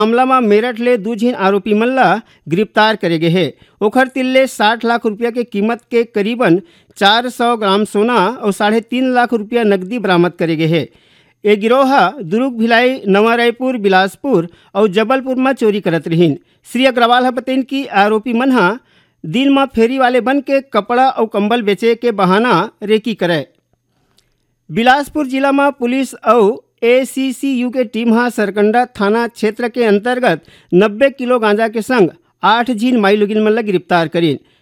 मामला में मेरठ ले 2 झीन आरोपी मन ला गिरफ्तार करे गए है। ओखर तिल्ले 60 लाख रुपया के कीमत के करीबन 400 ग्राम सोना और 3.5 लाख रुपया नकदी बरामद करे गए है। ये गिरोह दुर्ग, भिलाई, नवा रायपुर, बिलासपुर और जबलपुर में चोरी करत रहीन। श्री अग्रवाल ह बतैन कि आरोपी मन हा दिन में फेरी वाले बन के कपड़ा और कंबल बेचे के बहाना रेकी करे। बिलासपुर जिला में पुलिस और ACCU के टीम हा सरकंडा थाना क्षेत्र के अंतर्गत 90 किलो गांजा के संग 8 झीन माई लोगिन मन ला गिरफ्तार करीन।